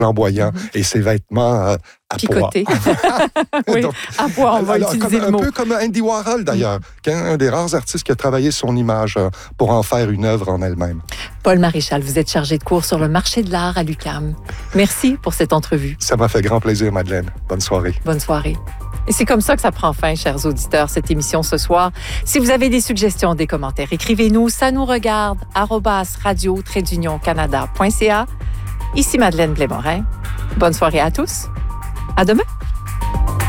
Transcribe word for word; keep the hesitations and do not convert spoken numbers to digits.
flamboyant mm-hmm. et ses vêtements euh, à picotés. oui, Donc, à poids, on va alors, utiliser comme, le mot. Un peu comme Andy Warhol, d'ailleurs, mm-hmm. un des rares artistes qui a travaillé son image euh, pour en faire une œuvre en elle-même. Paul Maréchal, vous êtes chargé de cours sur le marché de l'art à l'U Q A M. Merci pour cette entrevue. Ça m'a fait grand plaisir, Madeleine. Bonne soirée. Bonne soirée. Et c'est comme ça que ça prend fin, chers auditeurs, cette émission ce soir. Si vous avez des suggestions, des commentaires, écrivez-nous. Ça nous regarde, arobase radio trait d'union canada point c a. Ici Madeleine Blais-Morin. Bonne soirée à tous. À demain.